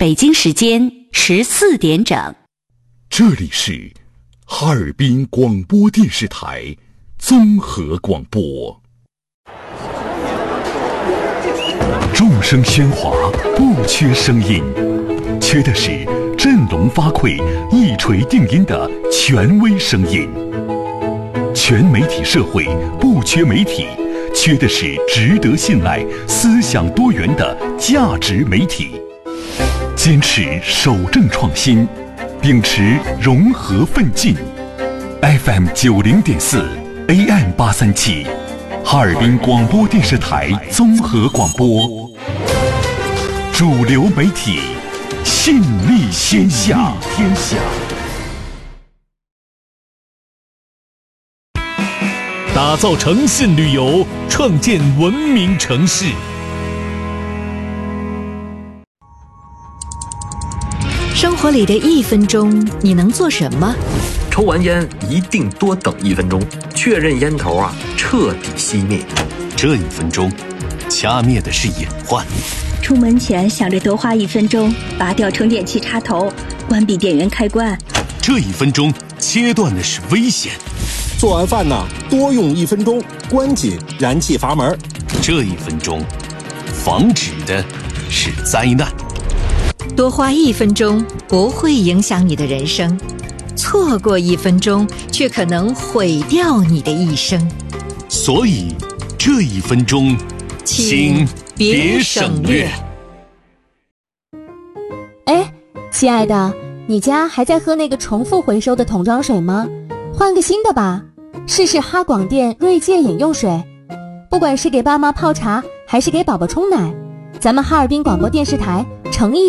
北京时间14点整。 这里是哈尔滨广播电视台综合广播。众声喧哗，不缺声音，缺的是振聋发聩、一锤定音的权威声音。全媒体社会不缺媒体，缺的是值得信赖、思想多元的价值媒体。坚持守正创新，秉持融合奋进。FM 90.4 AM 837，哈尔滨广播电视台综合广播，主流媒体，信力天下。 打造诚信旅游，创建文明城市。 生活里的1分钟，你能做什么？ 抽完烟一定多等1分钟，确认烟头彻底熄灭。 这1分钟，掐灭的是隐患。 出门前想着多花1分钟，拔掉充电器插头，关闭电源开关。 这1分钟，切断的是危险。 做完饭多用1分钟，关紧燃气阀门。 这1分钟，防止的是灾难。 多花1分钟不会影响你的人生，错过1分钟却可能毁掉你的一生。 所以这1分钟，请别省略。 哎，亲爱的，你家还在喝那个重复回收的桶装水吗？换个新的吧，试试哈广电锐界饮用水。不管是给爸妈泡茶还是给宝宝冲奶，咱们哈尔滨广播电视台诚意